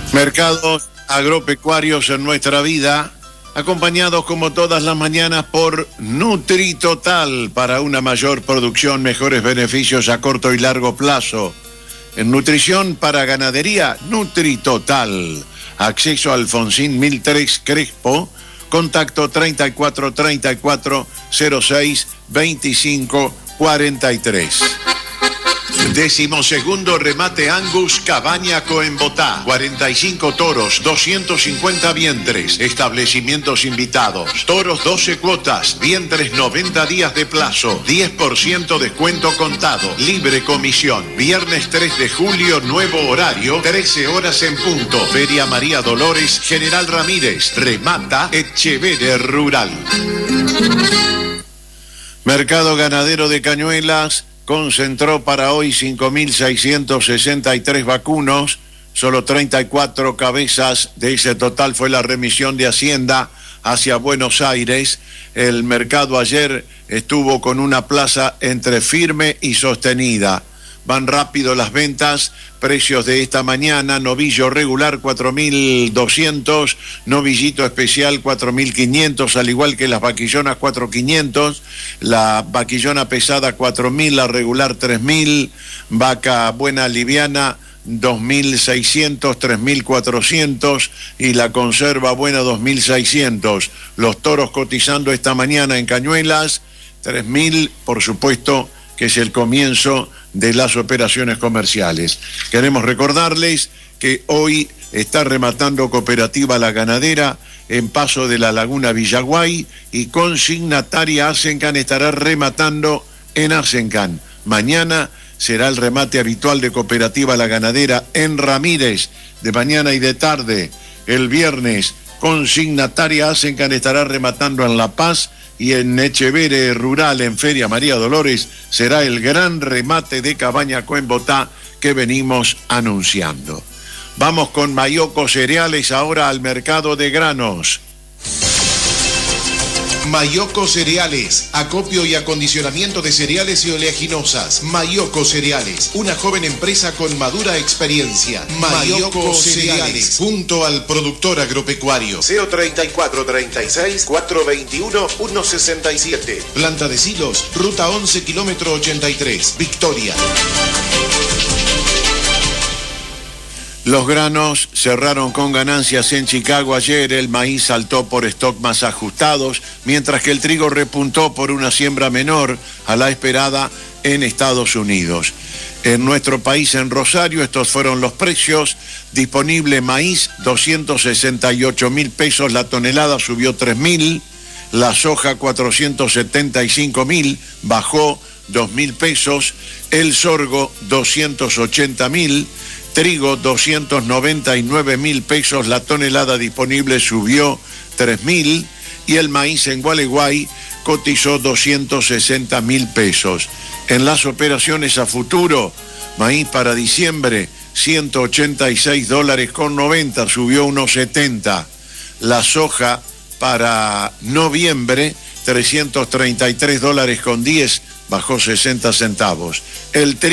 Mercados agropecuarios en nuestra vida, acompañados como todas las mañanas por NutriTotal para una mayor producción, mejores beneficios a corto y largo plazo. En nutrición para ganadería, NutriTotal. Acceso a Alfonsín 1003 Crespo, contacto 34 34 06 25 43. 12º remate Angus Cabaña Coembotá. 45 toros, 250 vientres. Establecimientos invitados. Toros 12 cuotas, vientres 90 días de plazo. 10% descuento contado. Libre comisión. Viernes 3 de julio, nuevo horario, 13 horas en punto. Feria María Dolores, General Ramírez. Remata Etchevere Rural. Mercado ganadero de Cañuelas concentró para hoy 5.663 vacunos, solo 34 cabezas de ese total fue la remisión de Hacienda hacia Buenos Aires. El mercado ayer estuvo con una plaza entre firme y sostenida. Van rápido las ventas, precios de esta mañana: novillo regular 4.200, novillito especial 4.500, al igual que las vaquillonas 4.500, la vaquillona pesada 4.000, la regular 3.000, vaca buena liviana 2.600, 3.400 y la conserva buena 2.600. Los toros cotizando esta mañana en Cañuelas 3.000, por supuesto que es el comienzo de las operaciones comerciales. Queremos recordarles que hoy está rematando Cooperativa La Ganadera en Paso de la Laguna Villaguay y Consignataria Asencan estará rematando en Asencan. Mañana será el remate habitual de Cooperativa La Ganadera en Ramírez, de mañana y de tarde. El viernes Consignataria Asencan estará rematando en La Paz, y en Etchevere Rural, en Feria María Dolores, será el gran remate de Cabaña Coembotá que venimos anunciando. Vamos con Mayoco Cereales ahora al mercado de granos. Mayoco Cereales, acopio y acondicionamiento de cereales y oleaginosas. Mayoco Cereales, una joven empresa con madura experiencia. Mayoco Cereales, junto al productor agropecuario. CO 3436 421 167. Planta de Silos, ruta 11, kilómetro 83, Victoria. Los granos cerraron con ganancias en Chicago ayer. El maíz saltó por stock más ajustados, mientras que el trigo repuntó por una siembra menor a la esperada en Estados Unidos. En nuestro país, en Rosario, estos fueron los precios. Disponible maíz, 268.000 pesos la tonelada, subió 3.000. La soja, 475.000, bajó 2.000 pesos. El sorgo, 280.000. Trigo, 299.000 pesos la tonelada disponible, subió 3.000. Y el maíz en Gualeguay cotizó 260.000 pesos. En las operaciones a futuro, maíz para diciembre, $186.90, subió unos 70. La soja para noviembre, $333.10, bajó 60 centavos. El trigo